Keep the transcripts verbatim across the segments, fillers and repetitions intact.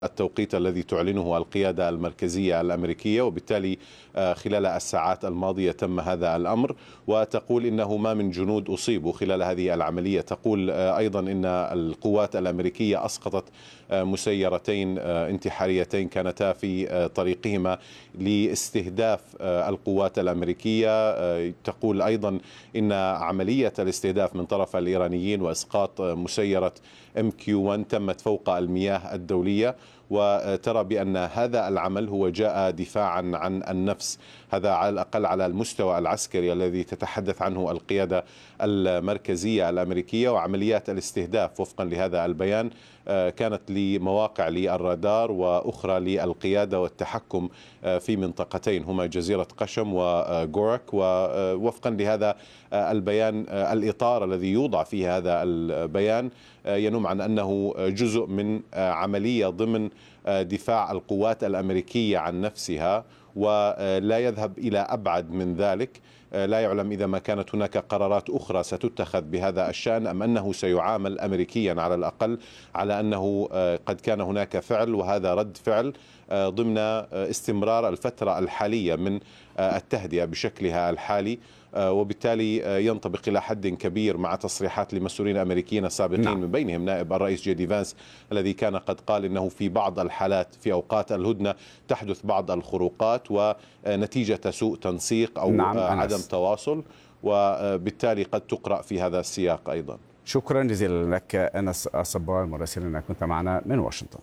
التوقيت الذي تعلنه القيادة المركزية الأمريكية، وبالتالي خلال الساعات الماضية تم هذا الأمر. وتقول إنه ما من جنود أصيبوا خلال هذه العملية. تقول أيضا إن القوات الأمريكية أسقطت مسيرتين انتحاريتين كانتا في طريقهما لاستهداف القوات الأمريكية. تقول أيضا إن عملية الاستهداف من طرف الإيرانيين وإسقاط مسيرة إم كيو واحد تمت فوق المياه الدولية، وترى بأن هذا العمل هو جاء دفاعا عن النفس. هذا على الأقل على المستوى العسكري الذي تتحدث عنه القيادة المركزية الأمريكية. وعمليات الاستهداف وفقا لهذا البيان كانت لمواقع للرادار وأخرى للقيادة والتحكم في منطقتين هما جزيرة قشم وغورك. ووفقا لهذا البيان الإطار الذي يوضع فيه هذا البيان ينم عن أنه جزء من عملية ضمن دفاع القوات الأمريكية عن نفسها، ولا يذهب إلى أبعد من ذلك. لا يعلم إذا ما كانت هناك قرارات أخرى ستتخذ بهذا الشأن أم أنه سيعامل أمريكيا على الأقل على أنه قد كان هناك فعل وهذا رد فعل ضمن استمرار الفترة الحالية من التهدئة بشكلها الحالي. وبالتالي ينطبق إلى حد كبير مع تصريحات لمسؤولين أمريكيين سابقين. نعم. من بينهم نائب الرئيس جي دي فانس الذي كان قد قال إنه في بعض الحالات في أوقات الهدنة تحدث بعض الخروقات ونتيجة سوء تنسيق أو نعم عدم أنس. تواصل، وبالتالي قد تقرأ في هذا السياق أيضا. شكرا جزيلا لك أنس الصبار مراسلنا كنت معنا من واشنطن.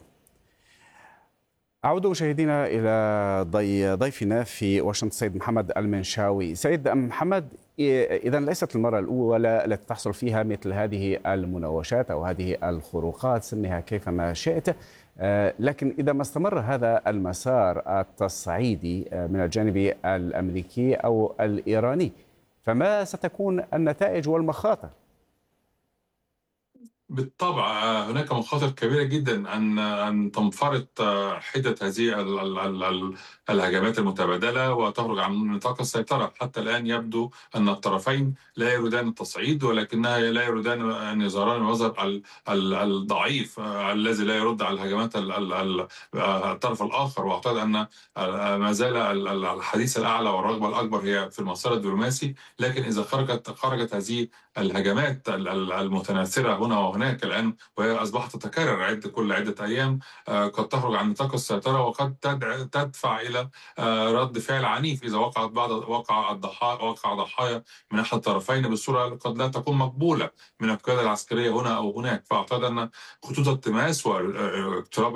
أعود مشاهدينا إلى ضي ضيفنا في واشنطن سيد محمد المنشاوي. سيد محمد، إذا ليست المرة الأولى التي تحصل فيها مثل هذه المناوشات أو هذه الخروقات، سميها كيفما شئت، لكن إذا ما استمر هذا المسار التصعيدي من الجانب الأمريكي أو الإيراني فما ستكون النتائج والمخاطر؟ بالطبع هناك مخاطر كبيرة جدا أن أن تنفرط حدة هذه الهجمات المتبادلة وتخرج عن نطاق السيطرة. حتى الآن يبدو أن الطرفين لا يريدان التصعيد، ولكنها لا يريدان أن يظهران المظهر الضعيف الذي لا يرد على الهجمات الطرف الآخر. وأعتقد أن ما زال الحديث الأعلى والرغبة الأكبر هي في المسار الدبلوماسي، لكن إذا خرجت خرجت هذه الهجمات المتناثرة هنا وهناك الآن وهي أصبحت تتكرر عدة كل عدة أيام، قد تخرج عن نطاق السيطرة وقد تدفع إلى رد فعل عنيف إذا وقعت بعض وقع الضحايا وقع ضحايا من أحد الطرفين بصورة قد لا تكون مقبولة من القيادة العسكرية هنا أو هناك. فأعتقد أن خطوط التماس واقتراب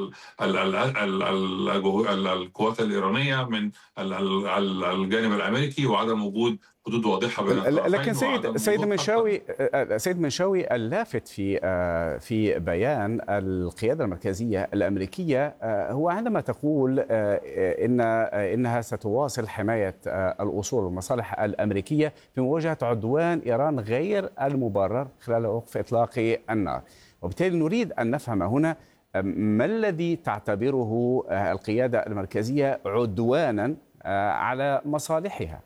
القوات الإيرانية من الجانب الأمريكي وعدم وجود حدود واضحة بين الطرفين. لكن سيد سيد منشاوي سيد منشاوي اللافت في في بيان القيادة المركزية الأمريكية هو عندما تقول إن إنها ستواصل حماية الأصول والمصالح الأمريكية في مواجهة عدوان إيران غير المبرر خلال وقف إطلاق النار. وبالتالي نريد أن نفهم هنا ما الذي تعتبره القيادة المركزية عدوانا على مصالحها؟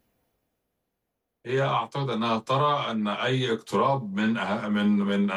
هي أعتقد أنها ترى أن أي اقتراب من من من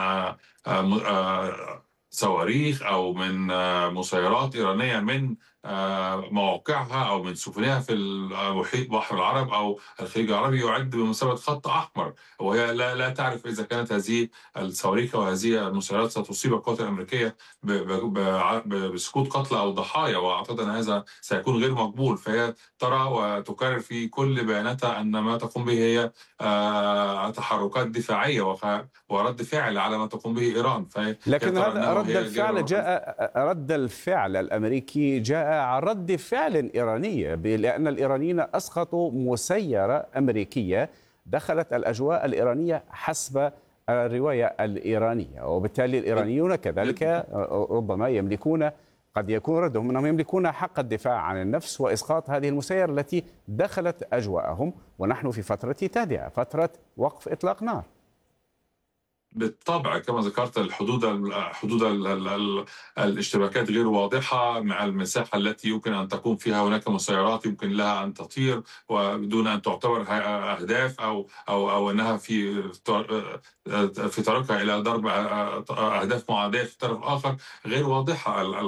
صواريخ أو من مسيرات إيرانية من مواقعها أو من سفنها في المحيط بحر العرب أو الخليج العربي يعد بمثابة خط أحمر، وهي لا لا تعرف إذا كانت هذه الصواريخ وهذه المسيرات ستصيب القوات الأمريكية بسقوط قتلى أو ضحايا. وأعتقد أن هذا سيكون غير مقبول. فهي ترى وتكرر في كل بياناتها أن ما تقوم به هي تحركات دفاعية ورد فعل على ما تقوم به إيران. لكن هذا رد الفعل جاء رد الفعل الأمريكي جاء عن رد فعل إيراني، لأن الإيرانيين أسقطوا مسيرة أمريكية دخلت الأجواء الإيرانية حسب الرواية الإيرانية، وبالتالي الإيرانيون كذلك ربما يملكون قد يكون ردهم أنهم يملكون حق الدفاع عن النفس وإسقاط هذه المسيرة التي دخلت أجواءهم، ونحن في فترة تهدئة، فترة وقف إطلاق نار. بالطبع كما ذكرت الحدود حدود الاشتباكات غير واضحة مع المساحة التي يمكن أن تكون فيها هناك مسيرات يمكن لها أن تطير ودون أن تعتبر أهداف أو أو أو أنها في في طريقها إلى ضرب أهداف معادية في الطرف الآخر غير واضحة.